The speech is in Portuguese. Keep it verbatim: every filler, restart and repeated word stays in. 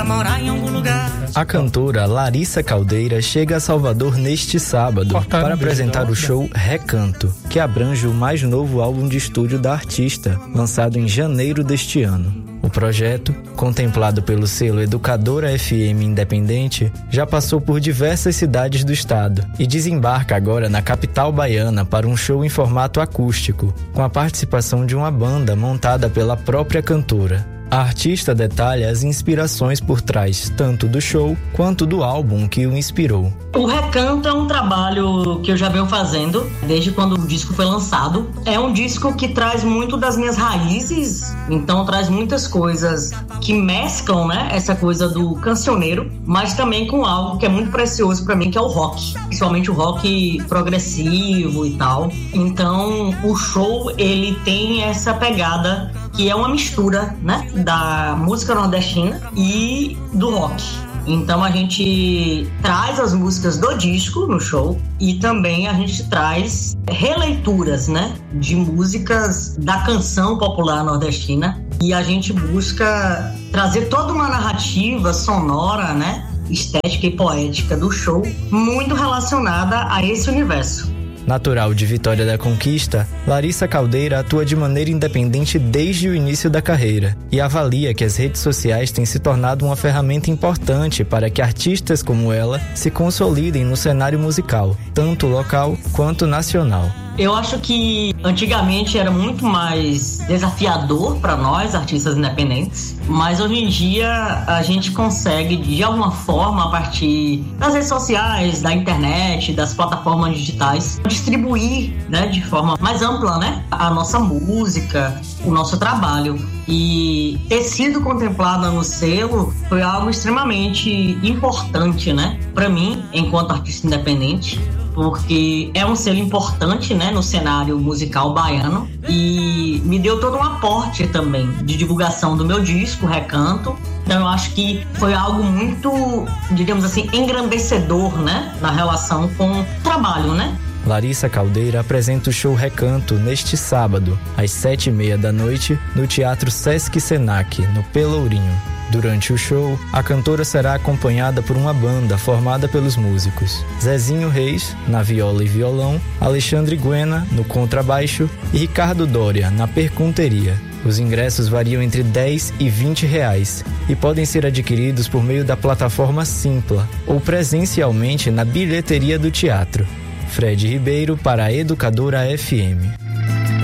morar em algum lugar. A cantora Larissa Caldeira chega a Salvador neste sábado para apresentar o show Recanto, que abrange o mais novo álbum de estúdio da artista, lançado em janeiro deste ano. O projeto, contemplado pelo selo Educadora F M Independente, já passou por diversas cidades do estado e desembarca agora na capital baiana para um show em formato acústico, com a participação de uma banda montada pela própria cantora. A artista detalha as inspirações por trás tanto do show quanto do álbum que o inspirou. O Recanto é um trabalho que eu já venho fazendo desde quando o disco foi lançado. É um disco que traz muito das minhas raízes, então traz muitas coisas que mesclam, né, essa coisa do cancioneiro, mas também com algo que é muito precioso pra mim, que é o rock, principalmente o rock progressivo e tal. Então o show, ele tem essa pegada que é uma mistura, né, da música nordestina e do rock. Então a gente traz as músicas do disco no show e também a gente traz releituras, né, de músicas da canção popular nordestina, e a gente busca trazer toda uma narrativa sonora, né, estética e poética do show, muito relacionada a esse universo. Natural de Vitória da Conquista, Larissa Caldeira atua de maneira independente desde o início da carreira e avalia que as redes sociais têm se tornado uma ferramenta importante para que artistas como ela se consolidem no cenário musical, tanto local quanto nacional. Eu acho que antigamente era muito mais desafiador para nós, artistas independentes, mas hoje em dia a gente consegue, de alguma forma, a partir das redes sociais, da internet, das plataformas digitais, distribuir, né, de forma mais ampla, né, a nossa música, o nosso trabalho. E ter sido contemplada no selo foi algo extremamente importante, né, para mim, enquanto artista independente, porque é um selo importante, né, no cenário musical baiano, e me deu todo um aporte também de divulgação do meu disco, Recanto. Então eu acho que foi algo muito, digamos assim, engrandecedor, né, na relação com o trabalho, né. Larissa Caldeira apresenta o show Recanto neste sábado, às sete e meia da noite, no Teatro Sesc Senac, no Pelourinho. Durante o show, a cantora será acompanhada por uma banda formada pelos músicos Zezinho Reis, na viola e violão, Alexandre Guena, no contrabaixo e Ricardo Dória, na percunteria. Os ingressos variam entre dez e vinte reais e podem ser adquiridos por meio da plataforma Simpla ou presencialmente na bilheteria do teatro. Fred Ribeiro para a Educadora F M.